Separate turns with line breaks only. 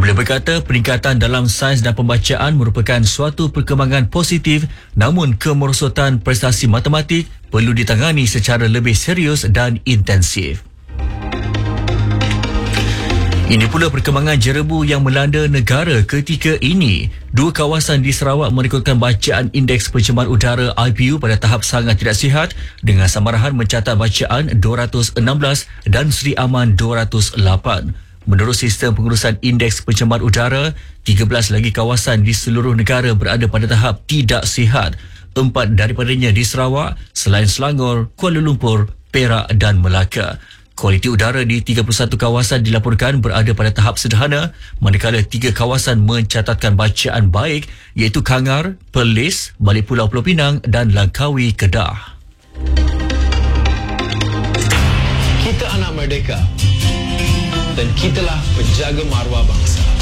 Boleh berkata peningkatan dalam sains dan pembacaan merupakan suatu perkembangan positif, namun kemerosotan prestasi matematik perlu ditangani secara lebih serius dan intensif. Ini pula perkembangan jerebu yang melanda negara ketika ini. Dua kawasan di Sarawak merekodkan bacaan indeks pencemaran udara IPU pada tahap sangat tidak sihat dengan Samarahan mencatat bacaan 216 dan Seri Aman 208. Menurut sistem pengurusan indeks pencemaran udara, 13 lagi kawasan di seluruh negara berada pada tahap tidak sihat. 4 daripadanya di Sarawak, selain Selangor, Kuala Lumpur, Perak dan Melaka. Kualiti udara di 31 kawasan dilaporkan berada pada tahap sederhana, manakala 3 kawasan mencatatkan bacaan baik iaitu Kangar, Perlis, Balik Pulau Pulau Pinang dan Langkawi, Kedah.
Kita anak merdeka dan kitalah penjaga maruah bangsa.